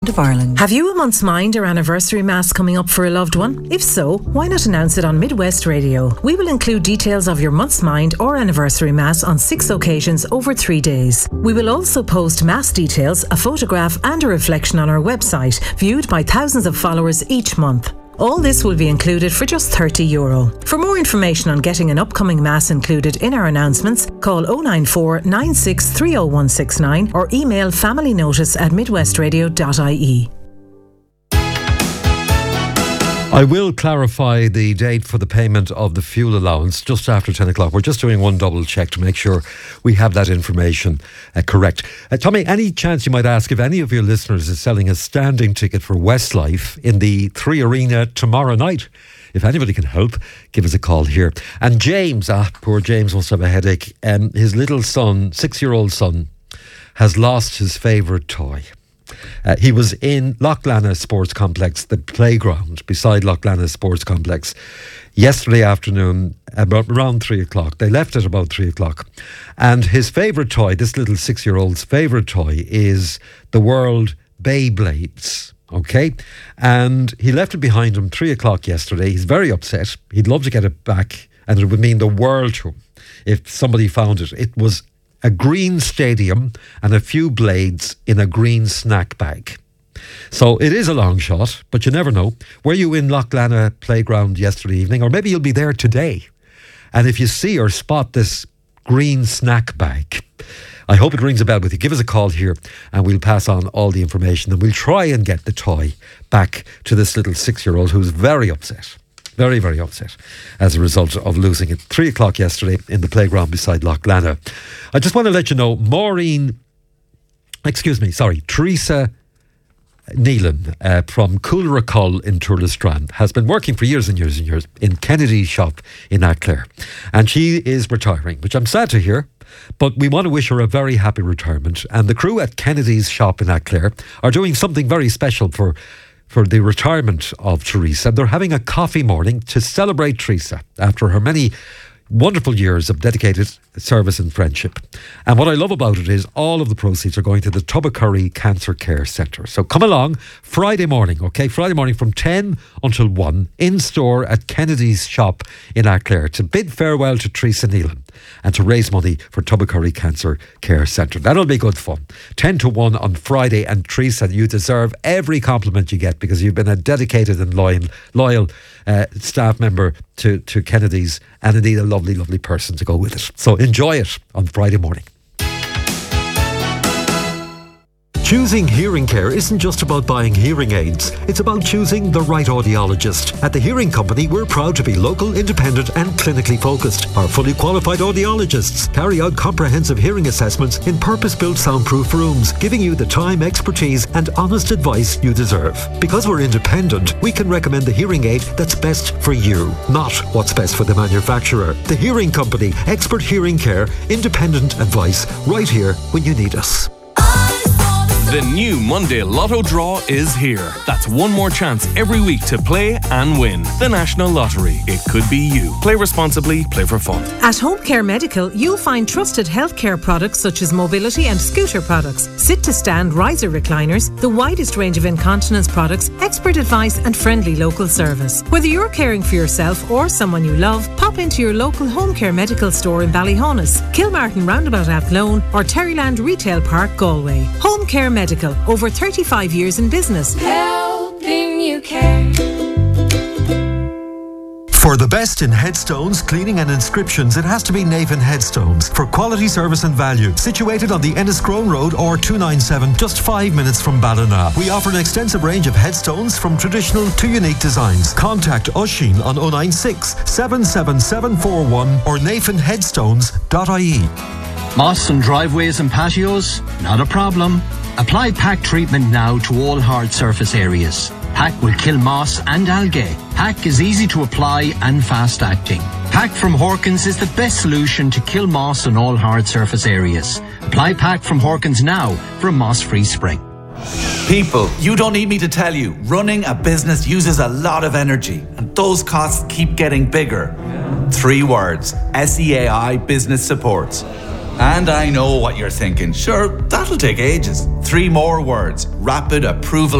of Ireland. Have you a month's mind or anniversary mass coming up for a loved one? If so, why not announce it on Midwest Radio? We will include details of your month's mind or anniversary mass on 6 occasions over 3 days. We will also post mass details, a photograph and a reflection on our website, viewed by thousands of followers each month. All this will be included for just €30. For more information on getting an upcoming mass included in our announcements, call 094 96 30169 or email familynotice@midwestradio.ie. I will clarify the date for the payment of the fuel allowance just after 10 o'clock. We're just doing one double check to make sure we have that information correct. Tommy, any chance you might ask if any of your listeners is selling a standing ticket for Westlife in the 3 Arena tomorrow night? If anybody can help, give us a call here. And James, poor James must have a headache. His little son, 6-year-old son, has lost his favourite toy. He was in Loughlana Sports Complex, the playground beside Loughlana Sports Complex, yesterday afternoon around 3 o'clock. They left at about 3 o'clock. And his favourite toy, this little 6-year-old's favourite toy, is the World Beyblades. Okay? And he left it behind him 3 o'clock yesterday. He's very upset. He'd love to get it back, and it would mean the world to him if somebody found it. It was a green stadium and a few blades in a green snack bag. So it is a long shot, but you never know. Were you in Loughlana Playground yesterday evening? Or maybe you'll be there today. And if you see or spot this green snack bag, I hope it rings a bell with you. Give us a call here and we'll pass on all the information and we'll try and get the toy back to this little 6-year-old who's very upset. Very, very upset as a result of losing it 3 o'clock yesterday in the playground beside Loughlana. I just want to let you know, Teresa Neelan from Coolracull in Turlestrand has been working for years and years and years in Kennedy's shop in Aclair. And she is retiring, which I'm sad to hear, but we want to wish her a very happy retirement. And the crew at Kennedy's shop in Aclair are doing something very special for the retirement of Teresa. They're having a coffee morning to celebrate Teresa after her many wonderful years of dedicated service and friendship. And what I love about it is all of the proceeds are going to the Tubbacurry Cancer Care Centre. So come along Friday morning, okay? Friday morning from 10 until 1 in store at Kennedy's shop in Aclair to bid farewell to Teresa Neelan and to raise money for Tubbacurry Cancer Care Centre. That'll be good fun. 10 to 1 on Friday. And Teresa, you deserve every compliment you get because you've been a dedicated and loyal staff member to Kennedy's, and indeed a lovely, lovely person to go with it. So enjoy it on Friday morning. Choosing hearing care isn't just about buying hearing aids. It's about choosing the right audiologist. At the Hearing Company, we're proud to be local, independent and clinically focused. Our fully qualified audiologists carry out comprehensive hearing assessments in purpose-built soundproof rooms, giving you the time, expertise and honest advice you deserve. Because we're independent, we can recommend the hearing aid that's best for you, not what's best for the manufacturer. The Hearing Company, expert hearing care, independent advice, right here when you need us. The new Monday Lotto draw is here. That's one more chance every week to play and win. The National Lottery. It could be you. Play responsibly, play for fun. At Home Care Medical, you'll find trusted healthcare products such as mobility and scooter products, sit-to-stand riser recliners, the widest range of incontinence products, expert advice and friendly local service. Whether you're caring for yourself or someone you love, pop into your local Home Care Medical store in Ballyhonus, Kilmartin Roundabout Athlone or Terryland Retail Park, Galway. Home Care Medical, over 35 years in business. Helping you care. For the best in headstones, cleaning and inscriptions, it has to be Navan Headstones. For quality service and value, situated on the Enniscrone Road or 297, just 5 minutes from Ballina. We offer an extensive range of headstones from traditional to unique designs. Contact Oisín on 096 77741 or navanheadstones.ie. Moss and driveways and patios? Not a problem. Apply PAC treatment now to all hard surface areas. PAC will kill moss and algae. PAC is easy to apply and fast acting. PAC from Horkins is the best solution to kill moss on all hard surface areas. Apply PAC from Horkins now for a moss-free spring. People, you don't need me to tell you, running a business uses a lot of energy and those costs keep getting bigger. 3 words, SEAI Business Supports. And I know what you're thinking. Sure, that'll take ages. 3 more words, Rapid Approval